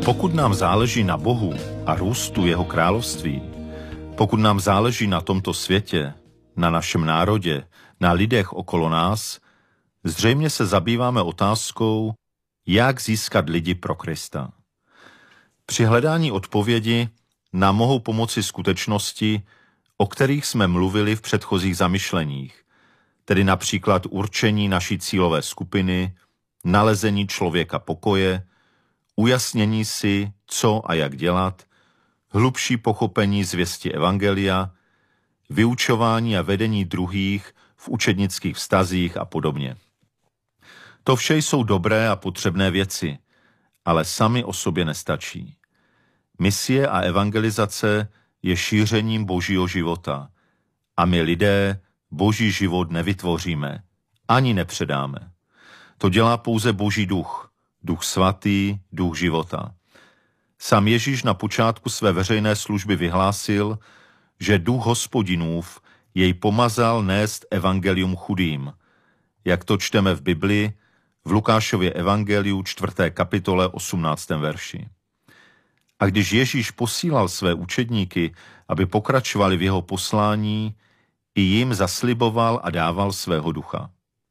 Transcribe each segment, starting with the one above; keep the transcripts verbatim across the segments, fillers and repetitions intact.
Pokud nám záleží na Bohu a růstu jeho království, pokud nám záleží na tomto světě, na našem národě, na lidech okolo nás, zřejmě se zabýváme otázkou, jak získat lidi pro Krista. Při hledání odpovědi nám mohou pomoci skutečnosti, o kterých jsme mluvili v předchozích zamyšleních, tedy například určení naší cílové skupiny, nalezení člověka pokoje, ujasnění si, co a jak dělat, hlubší pochopení zvěsti evangelia, vyučování a vedení druhých v učednických vztazích a podobně. To vše jsou dobré a potřebné věci, ale sami o sobě nestačí. Misie a evangelizace je šířením Božího života a my lidé Boží život nevytvoříme, ani nepředáme. To dělá pouze Boží duch, duch svatý, duch života. Sám Ježíš na počátku své veřejné služby vyhlásil, že duch Hospodinův jej pomazal nést evangelium chudým, jak to čteme v Biblii, v Lukášově evangeliu čtvrté kapitole osmnáctém verši. A když Ježíš posílal své učedníky, aby pokračovali v jeho poslání, i jim zasliboval a dával svého ducha.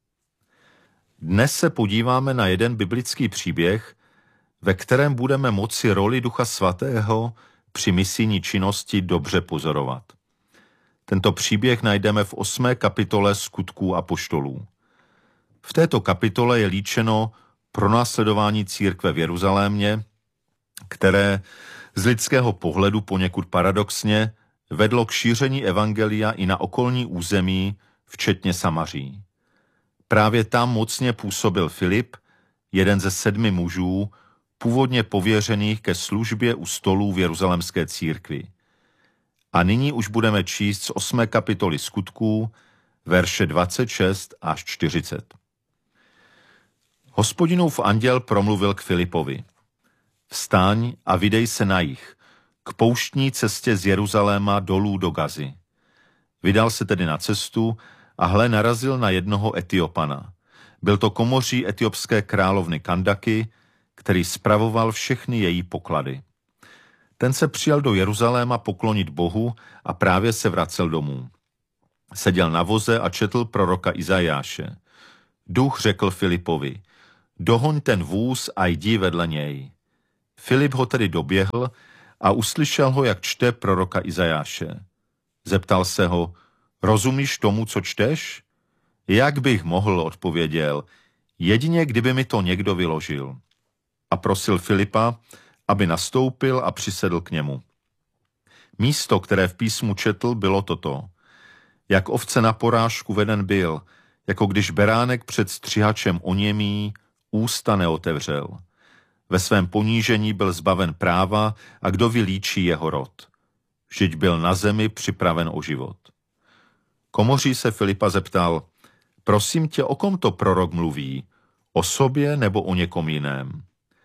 Dnes se podíváme na jeden biblický příběh, ve kterém budeme moci roli Ducha Svatého při misijní činnosti dobře pozorovat. Tento příběh najdeme v osmé kapitole Skutků apoštolů. V této kapitole je líčeno pronásledování církve v Jeruzalémě, které z lidského pohledu poněkud paradoxně vedlo k šíření evangelia i na okolní území, včetně Samaří. Právě tam mocně působil Filip, jeden ze sedmi mužů, původně pověřených ke službě u stolů v jeruzalémské církvi. A nyní už budeme číst z osmé kapitoly Skutků, verše dvacet šest až čtyřicet. Hospodinův anděl promluvil k Filipovi. Vstaň a vydej se na jih, k pouštní cestě z Jeruzaléma dolů do Gazy. Vydal se tedy na cestu a hle narazil na jednoho Etiopana. Byl to komoří etiopské královny Kandaky, který spravoval všechny její poklady. Ten se přijel do Jeruzaléma poklonit Bohu a právě se vracel domů. Seděl na voze a četl proroka Izajáše. Duch řekl Filipovi, dohoň ten vůz a jdi vedle něj. Filip ho tedy doběhl a uslyšel ho, jak čte proroka Izajáše. Zeptal se ho, rozumíš tomu, co čteš? Jak bych mohl, odpověděl, jedině kdyby mi to někdo vyložil. A prosil Filipa, aby nastoupil a přisedl k němu. Místo, které v písmu četl, bylo toto. Jak ovce na porážku veden byl, jako když beránek před střihačem oněmí, ústa neotevřel. Ve svém ponížení byl zbaven práva a kdo vylíčí jeho rod. Vždyť byl na zemi připraven o život. Komoří se Filipa zeptal, prosím tě, o kom to prorok mluví? O sobě nebo o někom jiném?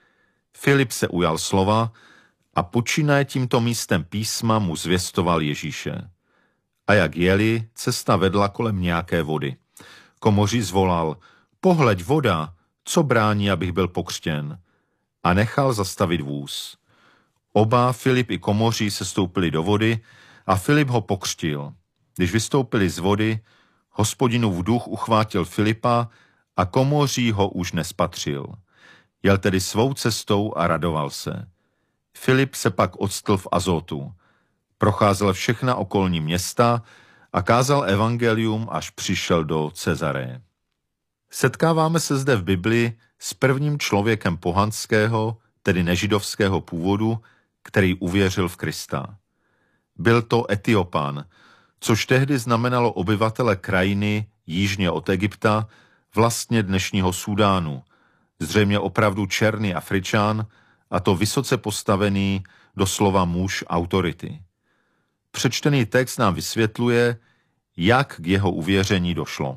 Filip se ujal slova a počínaje tímto místem písma mu zvěstoval Ježíše. A jak jeli, cesta vedla kolem nějaké vody. Komoří zvolal, pohleď voda, co brání, abych byl pokřtěn? A nechal zastavit vůz. Oba, Filip i komoří, se stoupili do vody a Filip ho pokřtil. Když vystoupili z vody, Hospodinův duch uchvátil Filipa a komoří ho už nespatřil. Jel tedy svou cestou a radoval se. Filip se pak odstl v Azotu. Procházel všechna okolní města a kázal evangelium, až přišel do Cezareje. Setkáváme se zde v Biblii s prvním člověkem pohanského, tedy nežidovského původu, který uvěřil v Krista. Byl to Etiopan, což tehdy znamenalo obyvatele krajiny jižně od Egypta, vlastně dnešního Súdánu, zřejmě opravdu černý Afričan, a to vysoce postavený, doslova muž autority. Přečtený text nám vysvětluje, jak k jeho uvěření došlo.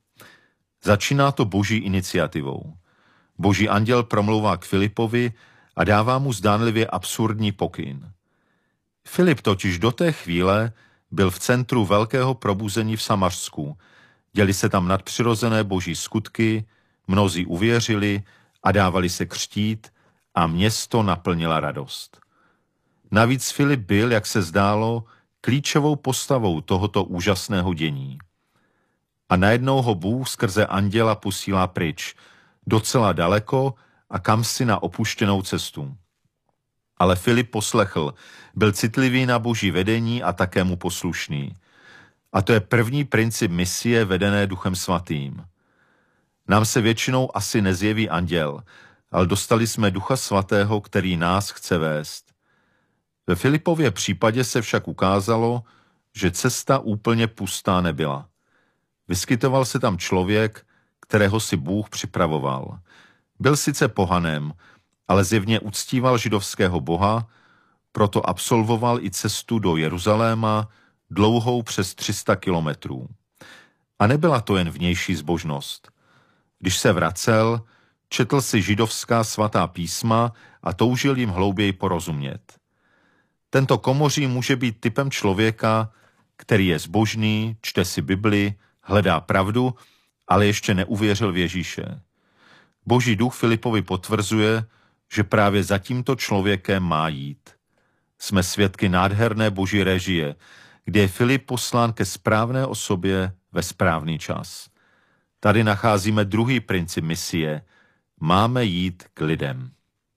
Začíná to Boží iniciativou. Boží anděl promlouvá k Filipovi a dává mu zdánlivě absurdní pokyn. Filip totiž do té chvíle byl v centru velkého probuzení v Samařsku. Děli se tam nadpřirozené boží skutky, mnozí uvěřili a dávali se křtít a město naplnila radost. Navíc Filip byl, jak se zdálo, klíčovou postavou tohoto úžasného dění. A najednou ho Bůh skrze anděla posílá pryč, docela daleko a kamsi na opuštěnou cestu. Ale Filip poslechl, byl citlivý na Boží vedení a také mu poslušný. A to je první princip misie vedené Duchem Svatým. Nám se většinou asi nezjeví anděl, ale dostali jsme Ducha Svatého, který nás chce vést. Ve Filipově případě se však ukázalo, že cesta úplně pustá nebyla. Vyskytoval se tam člověk, kterého si Bůh připravoval. Byl sice pohanem, ale zjevně uctíval židovského boha, proto absolvoval i cestu do Jeruzaléma dlouhou přes tři sta kilometrů. A nebyla to jen vnější zbožnost. Když se vracel, četl si židovská svatá písma a toužil jim hlouběji porozumět. Tento komoří může být typem člověka, který je zbožný, čte si Bibli, hledá pravdu, ale ještě neuvěřil v Ježíše. Boží duch Filipovi potvrzuje, že právě za tímto člověkem má jít. Jsme svědky nádherné boží režie, kde je Filip poslán ke správné osobě ve správný čas. Tady nacházíme druhý princip misie. Máme jít k lidem.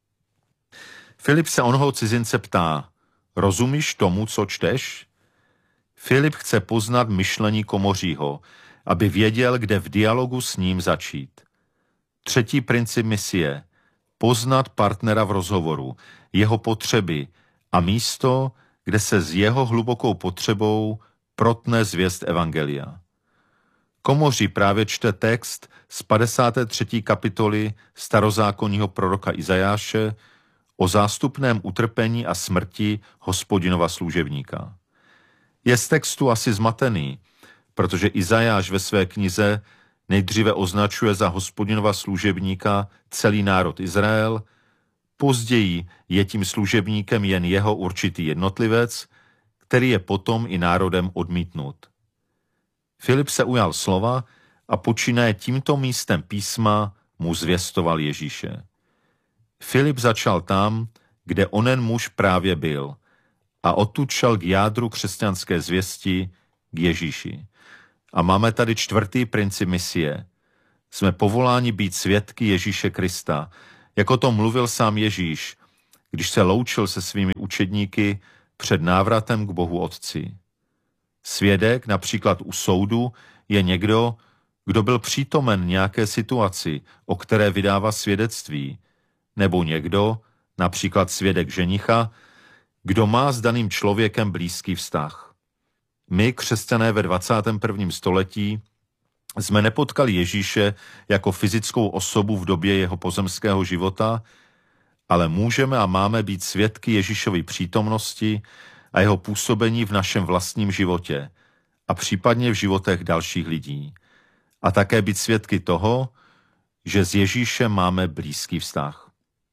Filip se onoho cizince ptá, rozumíš tomu, co čteš? Filip chce poznat myšlení komořího, aby věděl, kde v dialogu s ním začít. Třetí princip misie. Poznat partnera v rozhovoru, jeho potřeby a místo, kde se s jeho hlubokou potřebou protne zvěst evangelia. Komoří právě čte text z padesáté třetí kapitoly starozákonního proroka Izajáše o zástupném utrpení a smrti Hospodinova služebníka. Je z textu asi zmatený, protože Izajáš ve své knize nejdříve označuje za Hospodinova služebníka celý národ Izrael, později je tím služebníkem jen jeho určitý jednotlivec, který je potom i národem odmítnut. Filip se ujal slova a počínaje tímto místem písma mu zvěstoval Ježíše. Filip začal tam, kde onen muž právě byl a odtud šel k jádru křesťanské zvěsti, k Ježíši. A máme tady čtvrtý princip misie. Jsme povoláni být svědky Ježíše Krista, jako to mluvil sám Ježíš, když se loučil se svými učedníky před návratem k Bohu Otci. Svědek, například u soudu, je někdo, kdo byl přítomen nějaké situaci, o které vydává svědectví, nebo někdo, například svědek ženicha, kdo má s daným člověkem blízký vztah. My, křesťané ve dvacátém prvním století, jsme nepotkali Ježíše jako fyzickou osobu v době jeho pozemského života, ale můžeme a máme být svědky Ježíšovy přítomnosti a jeho působení v našem vlastním životě a případně v životech dalších lidí. A také být svědky toho, že s Ježíšem máme blízký vztah.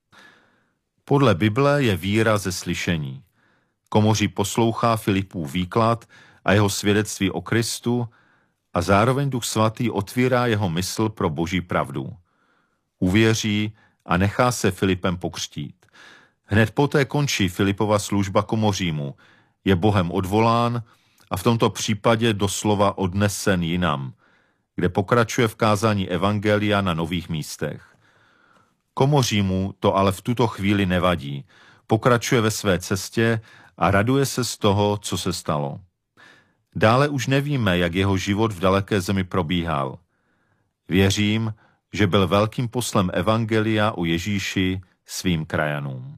Podle Bible je víra ze slyšení. Komoří poslouchá Filipův výklad a jeho svědectví o Kristu a zároveň Duch Svatý otvírá jeho mysl pro boží pravdu. Uvěří a nechá se Filipem pokřtít. Hned poté končí Filipova služba komořímu, je Bohem odvolán a v tomto případě doslova odnesen jinam, kde pokračuje v kázání evangelia na nových místech. Komořímu to ale v tuto chvíli nevadí, pokračuje ve své cestě a raduje se z toho, co se stalo. Dále už nevíme, jak jeho život v daleké zemi probíhal. Věřím, že byl velkým poslem evangelia o Ježíši svým krajanům.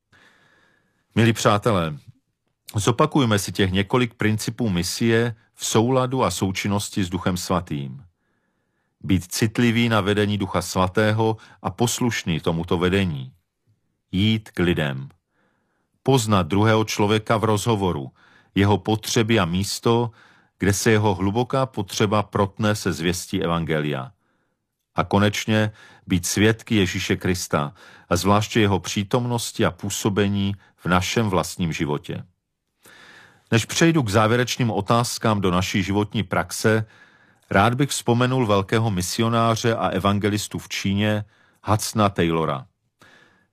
Milí přátelé, zopakujme si těch několik principů misie v souladu a součinnosti s Duchem Svatým. Být citlivý na vedení Ducha Svatého a poslušný tomuto vedení. Jít k lidem. Poznat druhého člověka v rozhovoru, jeho potřeby a místo, kde se jeho hluboká potřeba protne se zvěstí evangelia. A konečně být svědky Ježíše Krista a zvláště jeho přítomnosti a působení v našem vlastním životě. Než přejdu k závěrečným otázkám do naší životní praxe, rád bych vzpomenul velkého misionáře a evangelistu v Číně Hudsona Taylora.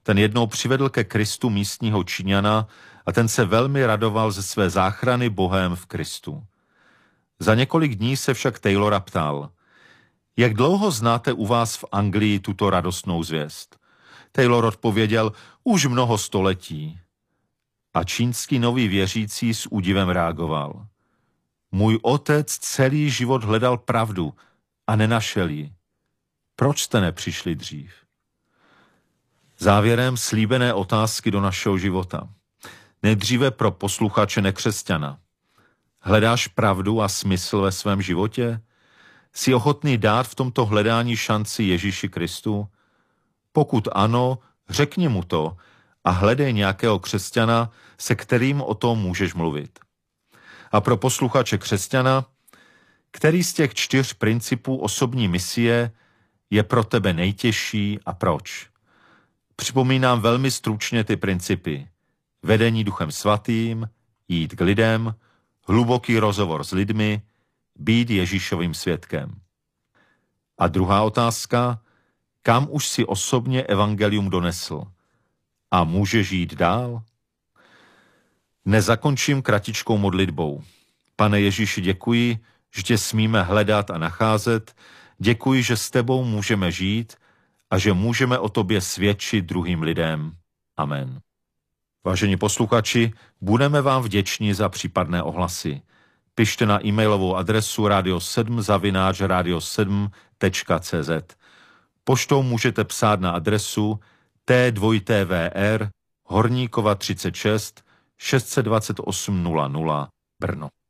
Ten jednou přivedl ke Kristu místního Číňana a ten se velmi radoval ze své záchrany Bohem v Kristu. Za několik dní se však Taylora ptal, jak dlouho znáte u vás v Anglii tuto radostnou zvěst? Taylor odpověděl, už mnoho století. A čínský nový věřící s údivem reagoval. Můj otec celý život hledal pravdu a nenašel ji. Proč jste nepřišli dřív? Závěrem slíbené otázky do našeho života. Nejdříve pro posluchače nekřesťana. Hledáš pravdu a smysl ve svém životě? Jsi ochotný dát v tomto hledání šanci Ježíši Kristu? Pokud ano, řekni mu to a hledej nějakého křesťana, se kterým o tom můžeš mluvit. A pro posluchače křesťana, který z těch čtyř principů osobní misie je pro tebe nejtěžší a proč? Připomínám velmi stručně ty principy. Vedení Duchem Svatým, jít k lidem, hluboký rozhovor s lidmi, být Ježíšovým svědkem. A druhá otázka, kam už si osobně evangelium donesl? A můžeš jít dál? Nezakončím kratičkou modlitbou. Pane Ježíši, děkuji, že tě smíme hledat a nacházet. Děkuji, že s tebou můžeme žít a že můžeme o tobě svědčit druhým lidem. Amen. Vážení posluchači, budeme vám vděční za případné ohlasy. Pište na e-mailovou adresu radio sedm zavináč radio sedm tečka cé zet. Poštou můžete psát na adresu T dva T V R Horníkova třicet šest šest set dvacet osm nula nula Brno.